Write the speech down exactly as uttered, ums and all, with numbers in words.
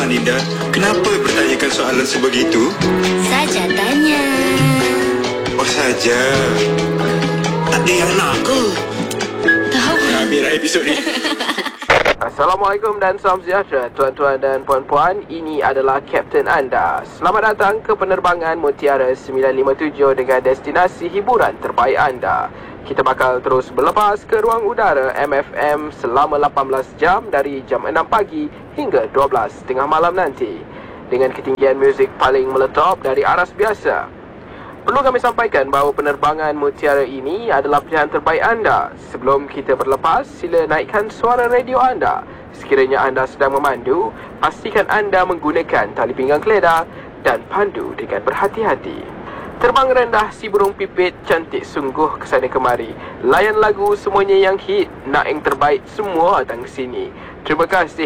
Linda, kenapa bertanyakan soalan sebegitu? Saja tanya. Oh saja. Tak ada yang nak ke? Tahu. Habislah episod ni. Assalamualaikum dan salam sejahtera tuan-tuan dan puan-puan. Ini adalah Kapten anda. Selamat datang ke penerbangan Mutiara sembilan lima tujuh dengan destinasi hiburan terbaik anda. Kita bakal terus berlepas ke ruang udara M F M selama lapan belas jam dari jam enam pagi hingga dua belas tengah malam nanti, dengan ketinggian muzik paling meletop dari aras biasa. Perlu kami sampaikan bahawa penerbangan Mutiara ini adalah pilihan terbaik anda. Sebelum kita berlepas, sila naikkan suara radio anda. Sekiranya anda sedang memandu, pastikan anda menggunakan tali pinggang keledar dan pandu dengan berhati-hati. Terbang rendah si burung pipit, cantik sungguh kesana kemari. Layan lagu semuanya yang hit, nak yang terbaik semua datang sini. Terima kasih